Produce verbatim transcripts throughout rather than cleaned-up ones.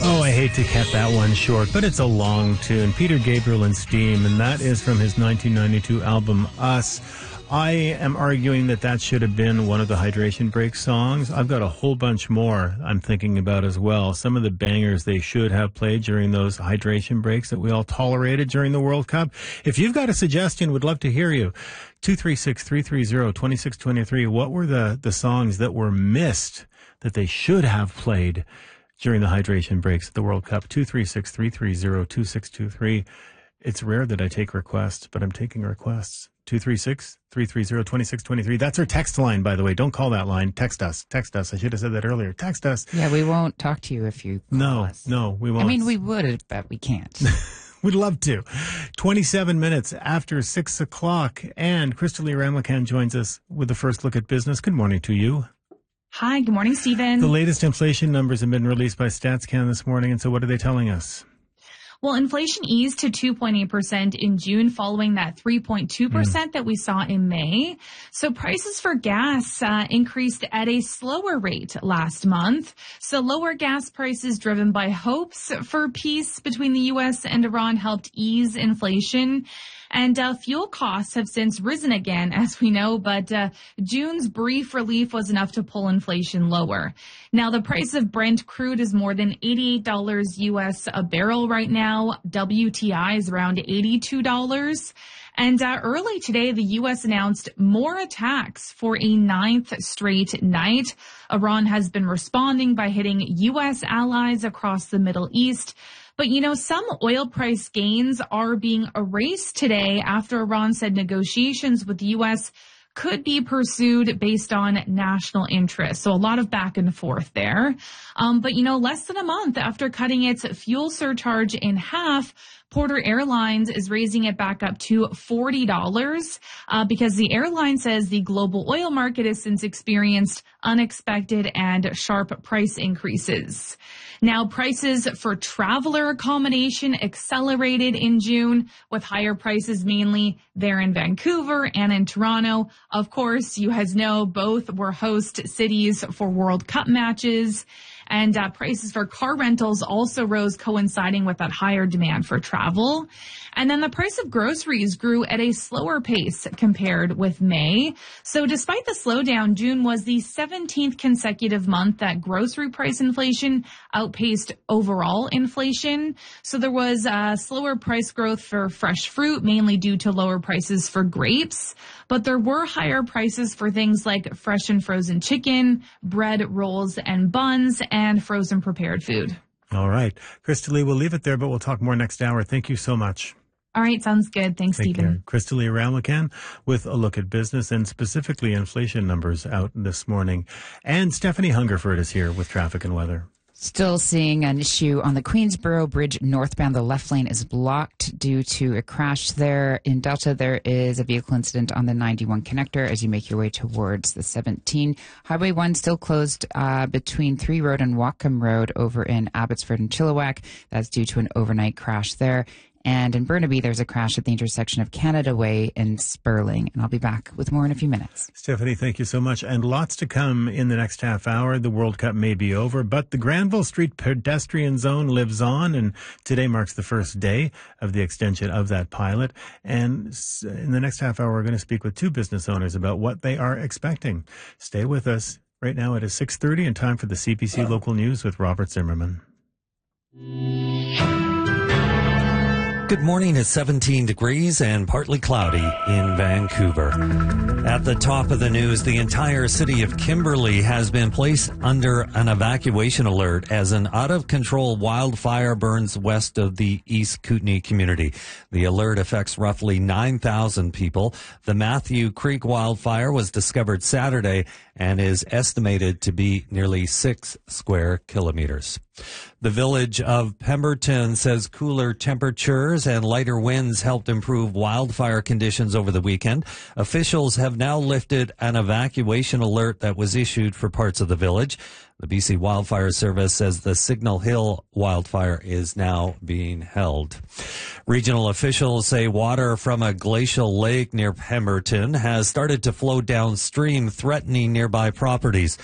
Oh, I hate to cut that one short, but it's a long tune. Peter Gabriel and Steam, and that is from his nineteen ninety-two album, Us. I am arguing that that should have been one of the hydration break songs. I've got a whole bunch more I'm thinking about as well. Some of the bangers they should have played during those hydration breaks that we all tolerated during the World Cup. If you've got a suggestion, would love to hear you. two three six, three three zero, two six two three. What were the, the songs that were missed that they should have played during the hydration breaks at the World Cup? two three six, three three zero, two six two three. It's rare that I take requests, but I'm taking requests. two three six, three three zero, two six two three. That's our text line, by the way. Don't call that line. Text us. Text us. I should have said that earlier. Text us. Yeah, we won't talk to you if you call no, us. No, we won't. I mean, we would, but we can't. We'd love to. twenty-seven minutes after six o'clock, and Crystalie Ramlakan joins us with the first look at business. Good morning to you. Hi, good morning, Stephen. The latest inflation numbers have been released by StatsCan this morning, and so what are they telling us? Well, inflation eased to two point eight percent in June following that three point two percent mm. that we saw in May. So prices for gas uh, increased at a slower rate last month. So lower gas prices driven by hopes for peace between the U S and Iran helped ease inflation. And uh, fuel costs have since risen again, as we know, but uh, June's brief relief was enough to pull inflation lower. Now, the price of Brent crude is more than eighty-eight dollars U S a barrel right now. W T I is around eighty-two dollars. And uh, early today, the U S announced more attacks for a ninth straight night. Iran has been responding by hitting U S allies across the Middle East. But, you know, some oil price gains are being erased today after Iran said negotiations with the U S could be pursued based on national interest. So a lot of back and forth there. Um, but, you know, less than a month after cutting its fuel surcharge in half, Porter Airlines is raising it back up to forty dollars uh, because the airline says the global oil market has since experienced unexpected and sharp price increases. Now, prices for traveler accommodation accelerated in June with higher prices mainly there in Vancouver and in Toronto. Of course, you guys know both were host cities for World Cup matches. And uh, prices for car rentals also rose, coinciding with that higher demand for travel. And then the price of groceries grew at a slower pace compared with May. So despite the slowdown, June was the seventeenth consecutive month that grocery price inflation outpaced overall inflation. So there was uh, slower price growth for fresh fruit, mainly due to lower prices for grapes. But there were higher prices for things like fresh and frozen chicken, bread, rolls, and buns, and frozen prepared food. All right. Crystalie, we'll leave it there, but we'll talk more next hour. Thank you so much. All right. Sounds good. Thanks, Take Stephen. Crystalie Ramlakan with a look at business and specifically inflation numbers out this morning. And Stephanie Hungerford is here with traffic and weather. Still seeing an issue on the Queensboro Bridge northbound. The left lane is blocked due to a crash there. In Delta, there is a vehicle incident on the ninety-one connector as you make your way towards the seventeen. Highway one still closed uh, between Three Road and Whatcom Road over in Abbotsford and Chilliwack. That's due to an overnight crash there. And in Burnaby, there's a crash at the intersection of Canada Way and Sperling. And I'll be back with more in a few minutes. Stephanie, thank you so much. And lots to come in the next half hour. The World Cup may be over, but the Granville Street pedestrian zone lives on. And today marks the first day of the extension of that pilot. And in the next half hour, we're going to speak with two business owners about what they are expecting. Stay with us. Right now it is six thirty and time for the C B C Local News with Robert Zimmerman. Good morning. It's seventeen degrees and partly cloudy in Vancouver. At the top of the news, the entire city of Kimberley has been placed under an evacuation alert as an out-of-control wildfire burns west of the East Kootenay community. The alert affects roughly nine thousand people. The Matthew Creek wildfire was discovered Saturday and is estimated to be nearly six square kilometers. The village of Pemberton says cooler temperatures and lighter winds helped improve wildfire conditions over the weekend. Officials have now lifted an evacuation alert that was issued for parts of the village. The B C Wildfire Service says the Signal Hill wildfire is now being held. Regional officials say water from a glacial lake near Pemberton has started to flow downstream, threatening nearby properties.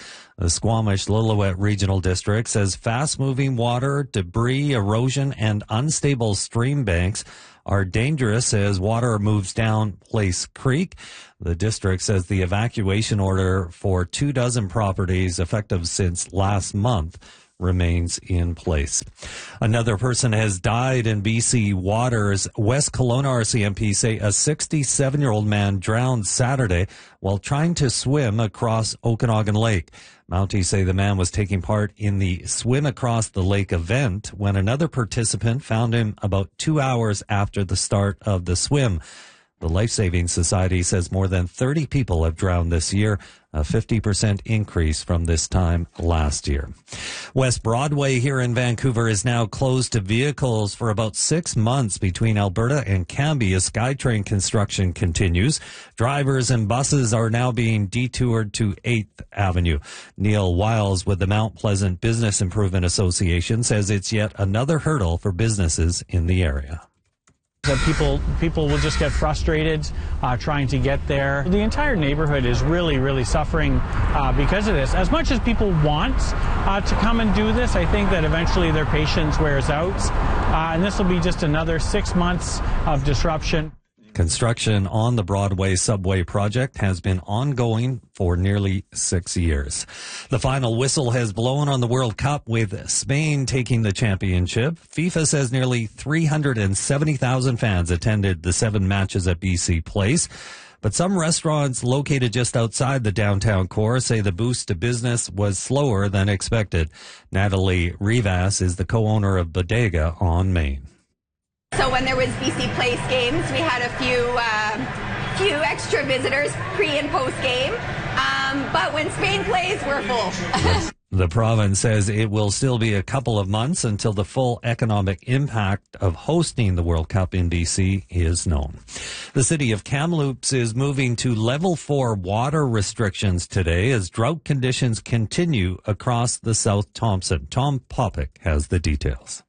The Squamish-Lillooet Regional District says fast-moving water, debris, erosion, and unstable stream banks are dangerous as water moves down Place Creek. The district says the evacuation order for two dozen properties effective since last month remains in place. Another person has died in B C waters. West Kelowna R C M P say a sixty-seven-year-old man drowned Saturday while trying to swim across Okanagan Lake. Mounties say the man was taking part in the Swim Across the Lake event when another participant found him about two hours after the start of the swim. The Life Saving Society says more than thirty people have drowned this year, a fifty percent increase from this time last year. West Broadway here in Vancouver is now closed to vehicles for about six months between Alberta and Cambie as SkyTrain construction continues. Drivers and buses are now being detoured to eighth Avenue. Neil Wiles with the Mount Pleasant Business Improvement Association says it's yet another hurdle for businesses in the area. That people people will just get frustrated uh, trying to get there. The entire neighborhood is really, really suffering uh, because of this. As much as people want uh, to come and do this, I think that eventually their patience wears out, uh, and this will be just another six months of disruption. Construction on the Broadway subway project has been ongoing for nearly six years. The final whistle has blown on the World Cup with Spain taking the championship. FIFA says nearly three hundred seventy thousand fans attended the seven matches at B C Place. But some restaurants located just outside the downtown core say the boost to business was slower than expected. Natalie Rivas is the co-owner of Bodega on Main. So when there was B C Place games, we had a few uh, few extra visitors pre and post game. Um, but when Spain plays, we're full. The province says it will still be a couple of months until the full economic impact of hosting the World Cup in B C is known. The city of Kamloops is moving to level four water restrictions today as drought conditions continue across the South Thompson. Tom Popick has the details.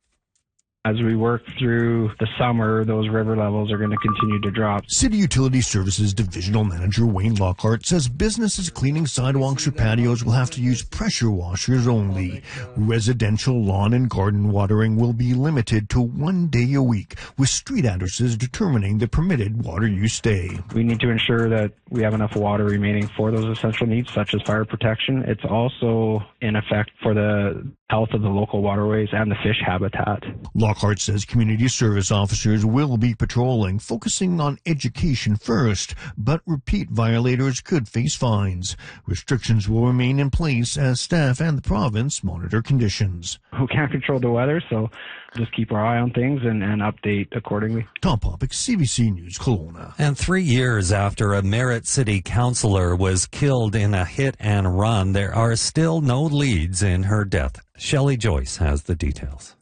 As we work through the summer, those river levels are going to continue to drop. City Utility Services Divisional Manager Wayne Lockhart says businesses cleaning sidewalks or patios will have to use pressure washers only. Residential lawn and garden watering will be limited to one day a week, with street addresses determining the permitted water use day. We need to ensure that we have enough water remaining for those essential needs, such as fire protection. It's also in effect for the health of the local waterways and the fish habitat. Lockhart says community service officers will be patrolling, focusing on education first, but repeat violators could face fines. Restrictions will remain in place as staff and the province monitor conditions. We can't control the weather, so just keep our eye on things and, and update accordingly. Tom Popick, C B C News, Kelowna. And three years after a Merritt City councillor was killed in a hit and run, there are still no leads in her death. Shelley Joyce has the details.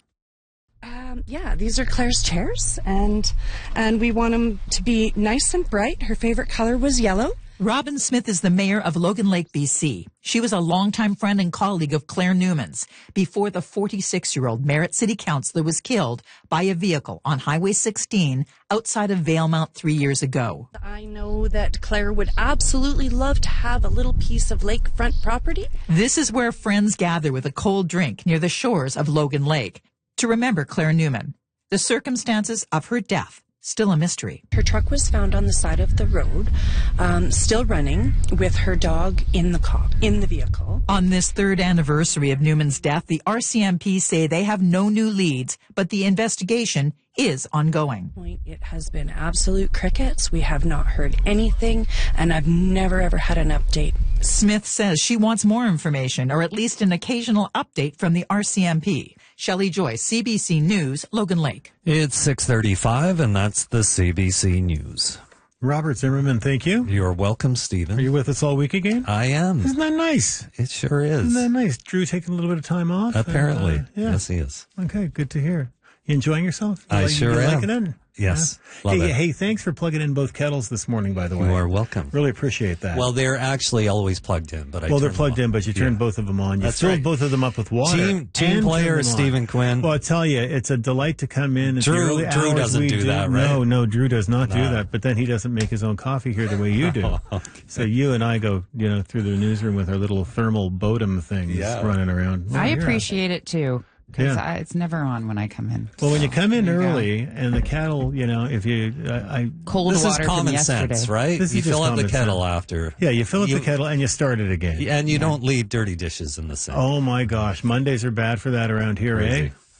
Um, yeah, these are Claire's chairs, and and we want them to be nice and bright. Her favorite color was yellow. Robin Smith is the mayor of Logan Lake, B C. She was a longtime friend and colleague of Claire Newman's before the forty-six-year-old Merritt City councillor was killed by a vehicle on Highway sixteen outside of Valemount three years ago. I know that Claire would absolutely love to have a little piece of lakefront property. This is where friends gather with a cold drink near the shores of Logan Lake to remember Claire Newman. The circumstances of her death still a mystery. Her truck was found on the side of the road, um, still running, with her dog in the car, in the vehicle. On this third anniversary of Newman's death, the R C M P say they have no new leads, but the investigation is ongoing. It has been absolute crickets. We have not heard anything, and I've never ever had an update. Smith says she wants more information, or at least an occasional update from the R C M P. Shelley Joyce, C B C News, Logan Lake. It's six thirty-five, and that's the C B C News. Robert Zimmerman, thank you. You're welcome, Stephen. Are you with us all week again? I am. Isn't that nice? It sure is. Isn't that nice? Drew taking a little bit of time off? Apparently. And, uh, yeah. Yes, he is. Okay, good to hear. You enjoying yourself? You I like, sure you am. liking it? Yes. Yeah. Love Hey, it. hey, thanks for plugging in both kettles this morning, by the way. You are welcome. Really appreciate that. Well, they're actually always plugged in, but I well, they're turned plugged them in, on. but you turned Yeah. both of them on. You That's filled right. both of them up with water. Team- team and player, turned them on. Stephen Quinn. Well, I tell you, it's a delight to come in. At Drew- the early Drew hours doesn't we do that, right? No, no, Drew does not do No. that. But then he doesn't make his own coffee here the way you do. Okay. So you and I go, you know, through the newsroom with our little thermal Bodum things Yeah. running around. I Oh, you're appreciate it too. Because Yeah. it's never on when I come in. Well, when you come in There you go. early and the cattle, you know, if you, I, I Cold This water is from common yesterday. sense, right? This is you just fill up the common kettle sense. after. yeah, you fill up You- the kettle and you start it again. And you don't leave dirty dishes in the sink. Oh my gosh, Mondays are bad for that around here, Crazy. eh?